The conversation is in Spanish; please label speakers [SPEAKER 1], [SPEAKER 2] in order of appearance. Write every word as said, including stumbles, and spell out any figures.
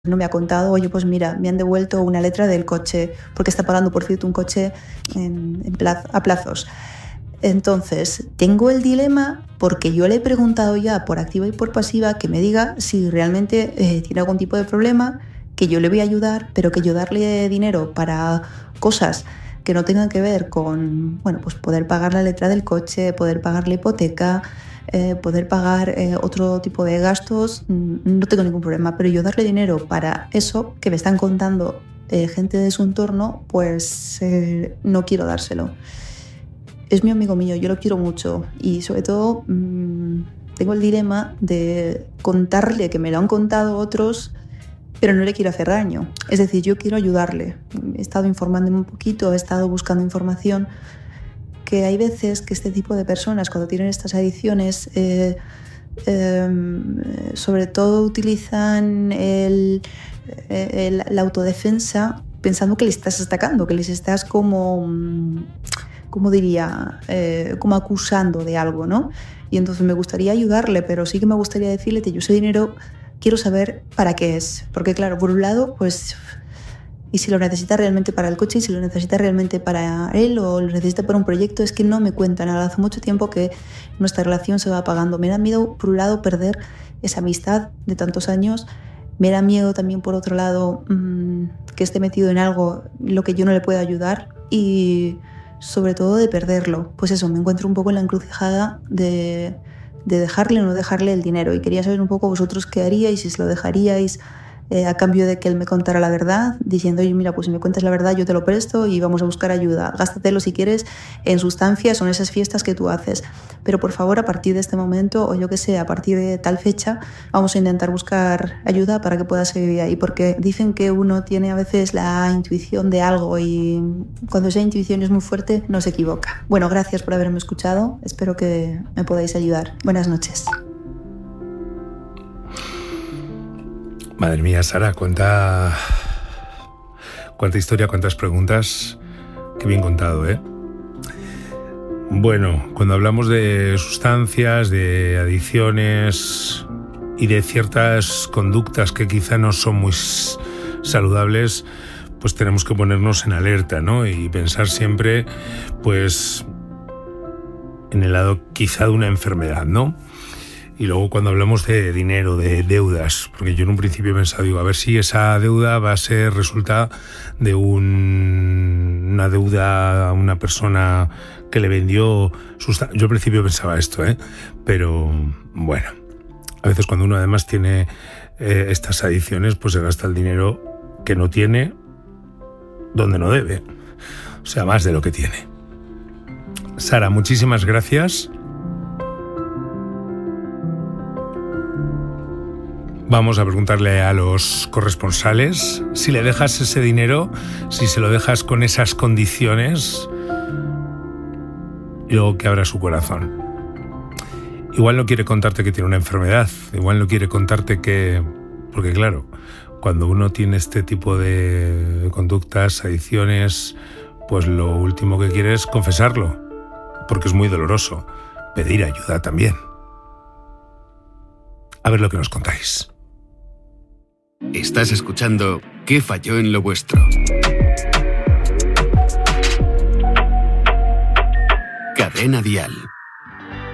[SPEAKER 1] No me ha contado, oye, pues mira, me han devuelto una letra del coche, porque está pagando, por cierto, un coche en, en plaz, a plazos. Entonces, tengo el dilema porque yo le he preguntado ya por activa y por pasiva que me diga si realmente eh, tiene algún tipo de problema, que yo le voy a ayudar, pero que yo darle dinero para cosas que no tengan que ver con, bueno, pues poder pagar la letra del coche, poder pagar la hipoteca, eh, poder pagar eh, otro tipo de gastos, no tengo ningún problema, pero yo darle dinero para eso que me están contando eh, gente de su entorno, pues eh, no quiero dárselo. Es mi amigo mío, yo lo quiero mucho y sobre todo mmm, tengo el dilema de contarle que me lo han contado otros, pero no le quiero hacer daño. Es decir, yo quiero ayudarle. He estado informándome un poquito, he estado buscando información, que hay veces que este tipo de personas, cuando tienen estas adicciones, eh, eh, sobre todo utilizan el, el, la autodefensa pensando que les estás atacando, que les estás como, como diría, eh, como acusando de algo, ¿no? Y entonces me gustaría ayudarle, pero sí que me gustaría decirle que yo ese dinero quiero saber para qué es. Porque claro, por un lado, pues... Y si lo necesita realmente para el coche, y si lo necesita realmente para él o lo necesita para un proyecto, es que no me cuenta nada. Hace mucho tiempo que nuestra relación se va apagando. Me da miedo, por un lado, perder esa amistad de tantos años. Me da miedo también, por otro lado, mmm, que esté metido en algo lo que yo no le pueda ayudar. Y sobre todo de perderlo. Pues eso, me encuentro un poco en la encrucijada de, de dejarle o no dejarle el dinero. Y quería saber un poco vosotros qué haríais, si se lo dejaríais, Eh, a cambio de que él me contara la verdad, diciendo, oye, mira, pues si me cuentas la verdad yo te lo presto y vamos a buscar ayuda. Gástatelo si quieres en sustancias o en esas fiestas que tú haces. Pero por favor, a partir de este momento, o yo que sé, a partir de tal fecha, vamos a intentar buscar ayuda para que pueda seguir ahí. Porque dicen que uno tiene a veces la intuición de algo y cuando esa intuición es muy fuerte, no se equivoca. Bueno, gracias por haberme escuchado. Espero que me podáis ayudar. Buenas noches.
[SPEAKER 2] Madre mía, Sara, cuánta, cuánta historia, cuántas preguntas. Qué bien contado, ¿eh? Bueno, cuando hablamos de sustancias, de adicciones y de ciertas conductas que quizá no son muy saludables, pues tenemos que ponernos en alerta, ¿no? Y pensar siempre, pues, en el lado quizá de una enfermedad, ¿no? Y luego cuando hablamos de dinero, de deudas, porque yo en un principio he pensado, digo, a ver si esa deuda va a ser, resulta de un, una deuda a una persona que le vendió sustancias. Yo al principio pensaba esto, ¿eh? Pero bueno, a veces cuando uno además tiene eh, estas adicciones, pues se gasta el dinero que no tiene donde no debe, o sea, más de lo que tiene. Sara, muchísimas gracias. Vamos a preguntarle a los corresponsales si le dejas ese dinero, si se lo dejas con esas condiciones, y luego que abra su corazón. Igual no quiere contarte que tiene una enfermedad, igual no quiere contarte que... Porque claro, cuando uno tiene este tipo de conductas, adicciones, pues lo último que quiere es confesarlo, porque es muy doloroso. Pedir ayuda también. A ver lo que nos contáis.
[SPEAKER 3] Estás escuchando ¿Qué falló en lo vuestro? Cadena Dial.